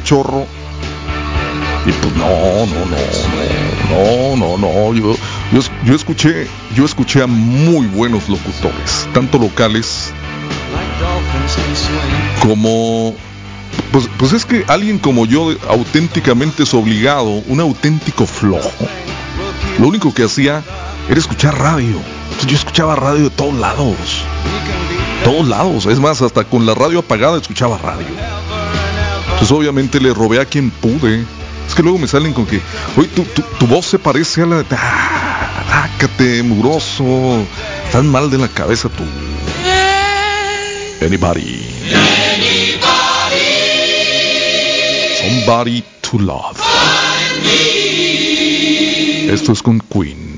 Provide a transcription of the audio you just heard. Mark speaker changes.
Speaker 1: chorro. Y pues no. Yo escuché a muy buenos locutores, tanto locales como pues es que alguien como yo auténticamente es obligado, un auténtico flojo. Lo único que hacía era escuchar radio. Yo escuchaba radio de todos lados, es más, hasta con la radio apagada escuchaba radio. Entonces obviamente le robé a quien pude. Es que luego me salen con que, oye, tu voz se parece a la... Tácate, mugroso. Estás mal de la cabeza tú. Anybody. Somebody to love. Esto es con Queen.